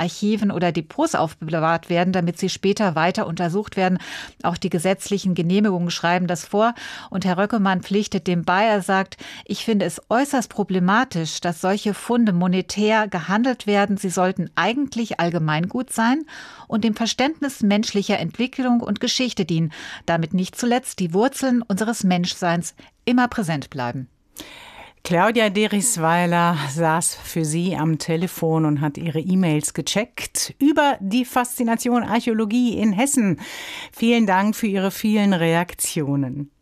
Archiven oder Depots aufbewahrt werden, damit sie später weiter untersucht werden. Auch die gesetzlichen Genehmigungen schreiben das vor. Und Herr Röckemann pflichtet dem bei. Er sagt, ich finde es äußerst problematisch, dass solche Funde monetär gehandelt werden. Sie sollten eigentlich Allgemeingut sein und dem Verständnis menschlicher Entwicklung und Geschichte dienen, damit nicht zuletzt die Wurzeln unseres Menschseins immer präsent bleiben. Claudia Derisweiler saß für Sie am Telefon und hat Ihre E-Mails gecheckt über die Faszination Archäologie in Hessen. Vielen Dank für Ihre vielen Reaktionen.